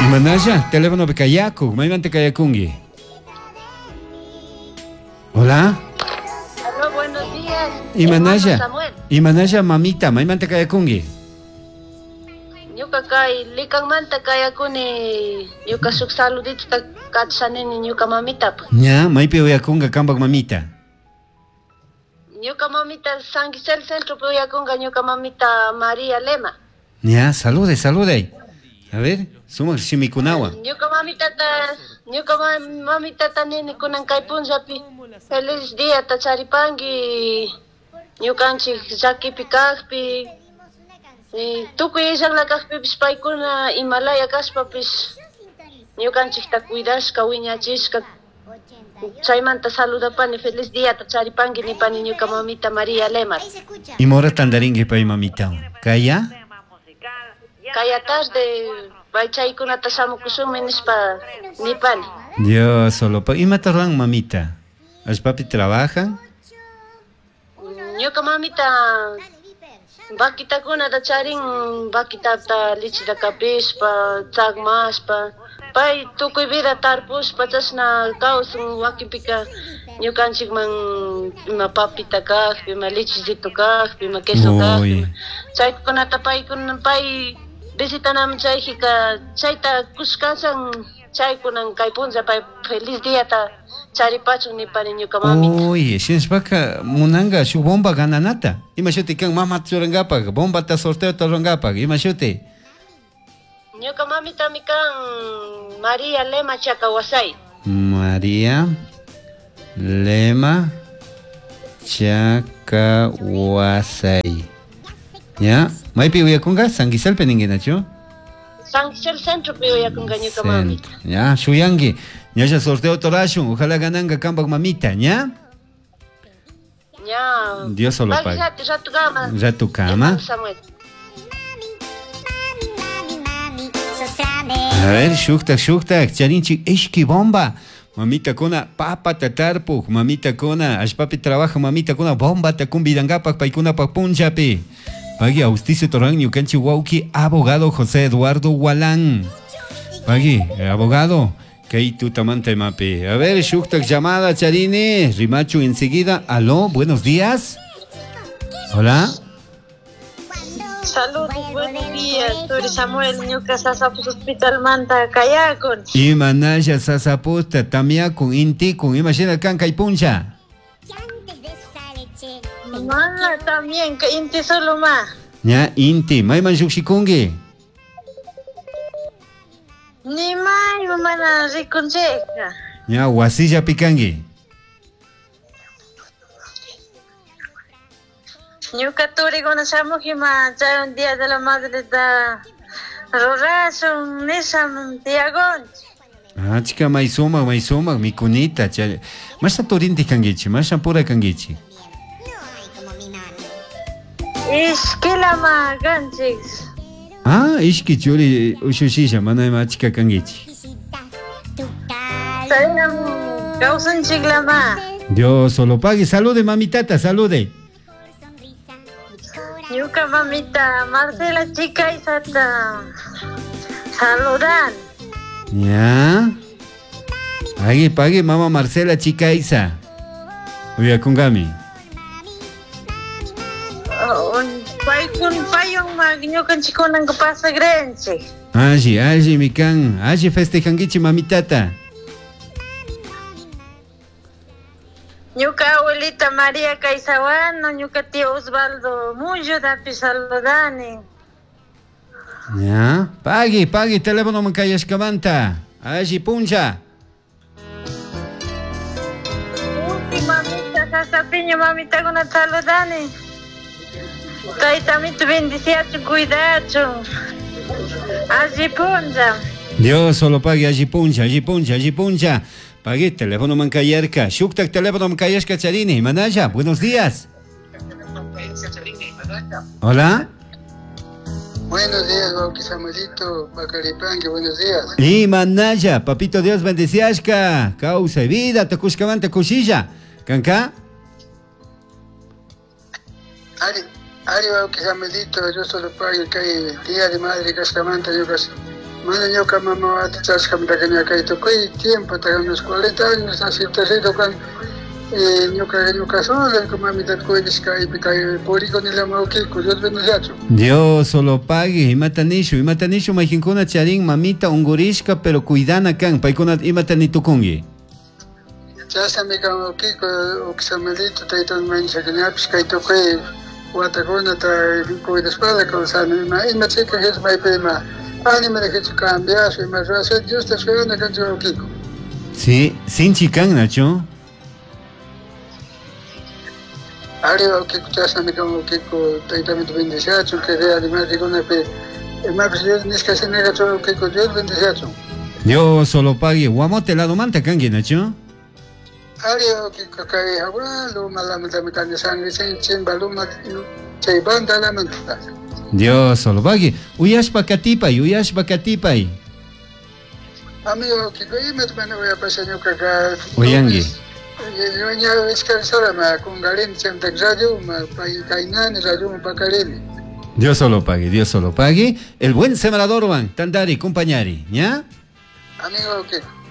Imanaya, teléfono de Kayaku, Maimante Kayakungi. Hola. Aló, buenos días. Imanaya. Samuel. Imanaya, mamita, Maimante Kayakungi. Ñuka kay likan manta kayakuni ñuka suk saludito ta katsanini ñuka mamita. Ya, Maipi Uyakunga Kambak mamita. Ñuka mamita San Gisel Centro Uyakunga ñuka mamita María Lema. Ya, salude, salude. A ver, suma Shimikunawa. Ñuka mamita ta nini kunan kay punjapi. Feliz día ta charipangi. Ñukanchik Zakipi kaqpi. Tukuy isang kaqpipis paykuna Himalaya kaspapis. Ñukanchikta cuidashka wiñachishka. Chaymanta saludapani feliz día ta charipangi nipani ñuka mamita María Lema. Y mora tandaringue pa mamita. Kaya? Kaya tarde baychaykunata samukusumi nispa nipani. Dios, solo pa. ¿Y matarán mamita? ¿Los papi trabajan? Ñuka mamita bakita ta charin bakita ta lichita kapispa, tagmaspa. Pay tukuy vida tarpuspa chasna kawsun wakipika ñukanchik man ima papita kaqpi, ima lichicito kaqpi, ima queso kaqpi. Chaykunata paykuna pay visitanaman chayhika chayta kushkasan chaykunan kay punlla pay feliz día ta charipachun nipani ñuka mamita. Oye, shinspaka munanga shu bomba gananata. Imashuti kan mama churangapak, bomba ta sorteo torangapak. Imashuti. Ñuka mamita mi kan María Lema Chacawasay. María Lema Chacawasay. Ya, Maipi Uyakunga, San Gisel Peninginacho. San Gisel Centro Uyakunga ñuka mamita. Ya, Shuyangi. Ya sorteo torashun, ojalá gananga kambak mamita, ¿ya? Ya. Dios solo paga. Ratu kama. Ratu kama. A ver, shuktak, charinchik, ishki bomba. Mamita kona papa tatarpuk, mamita kona ashpapi trabaja, mamita kona bomba takumbidangapak paikuna pa punchapi. Pagi austicio torang ñukanchi wauki, abogado José Eduardo Walán. Pagi, abogado. Kay tutamante mapi. A ver, shuktak llamada, Charini. Rimachu enseguida. Aló, buenos días. Hola. Saludos, buenos días. Soy Samuel Ñuka Sasapus Hospital Manta Kayakun. Imanaya Sasapusta, Tamiakun, Intikun, imagina kan kay puncha. Mala también, que Inti solo más. Ya, Inti, Mayman Shukshikungi. Ni mai mana reconseja. Ya, Wasilla Pikangi. Ñuka turi gona samujima ya un día de la madre da rorazo nesam tiagon. Ah, chica, maisoma, mi cunita. Masha turinti kangichi, masha pura kangichi. Iskilama ganchis. Ah, ishki churi ushushisha, manayma chica kangichi. Sainam causan chiglama. Dios solo pague. Salude, mamitata, salude. Ñuka mamita Marcela chica y sata saludan. Ya. Pague, mamá Marcela chica Isa. Oye, kungami. Payong ñukan chikunan kapasa grenche. Aji, mikan. Aji festejangichi, mamitata. Ñuka abuelita María Caizawano, ñuka tío Osvaldo Muyo dapi saludani. Ya. Pague, teléfono mankayashkamanta. Aji puncha. Mamita, sasapiño, mamita con saludani. Taitamito bendiciacho, cuidacho. Aji puncha. Dios solo pague, aji puncha. Pague, teléfono mankayarka. Shuktak, teléfono mankayashka charini. Manaya, buenos días. Hola. Buenos días, Bauki Samuelito, Bacaripangue, buenos días. Y Manaya, papito Dios bendeciashka. Causa y vida, takushkamanta kushilla. ¿Kanka? Ari Bauki Samuelito, yo solo pago que hay Día de Madre Cascamanta, yo casi. Mana ñuka mama atichashkamanta ñakayta kuy tiempo unos 40 años así tercero kan ñuka sola mamita kuydishka ipita puriko nila mawkiko Dios bendiciachu. Dios solo pague imatanishu majinkuna charin mamita ungurishka pero cuidana kan paykuna imatani tukungi. Chasami kan mawkiko uksamalito taytan manchakñapis kayta kuy watakuna ta kuydashpala kawsani ima chika jes maypima ánimo de que cambias y más raza Dios te suena que yo Kiko. Sí, sin chicán Nacho. Arriba que escuchas me como Kiko totalmente bendecido que de además digo una pe más Dios ni es que se nega todo Kiko Dios bendecido. Dios solo pague guamote la domanta kangi Nacho. Arriba que cae agua lo malamita me can de sangre sin baluma se banda la manta. Dios solo pague uyashpa katipay. Amigo que me voy a pasar yo caca. Oyangi. Yo ya es que solo me con galén siempre radio me kainan radio me pacarene. Dios solo pague. El buen sembrador van, tandari, compañari, ¿ya? Amigo que